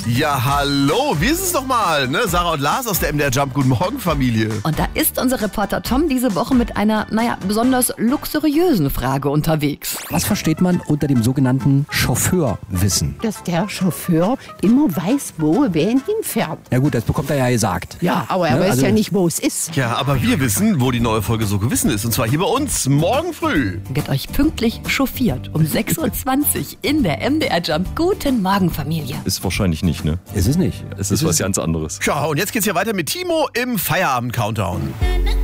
Ja, hallo, wie ist es nochmal? Ne? Sarah und Lars aus der MDR Jump. Guten Morgen, Familie. Und da ist unser Reporter Tom diese Woche mit einer, besonders luxuriösen Frage unterwegs. Was versteht man unter dem sogenannten Chauffeurwissen? Dass der Chauffeur immer weiß, wo wer ihn hinfährt. Ja gut, das bekommt er ja gesagt. Ja, aber er weiß ja nicht, wo es ist. Ja, aber wir wissen, wo die neue Folge So Gewissen ist. Und zwar hier bei uns, morgen früh. Wird euch pünktlich chauffiert um 6.20 Uhr in der MDR Jump. Guten Morgen, Familie. Ist wahrscheinlich nicht, ne? Ist es nicht. Es ist was ganz anderes. Ja, und jetzt geht's hier weiter mit Timo im Feierabend-Countdown.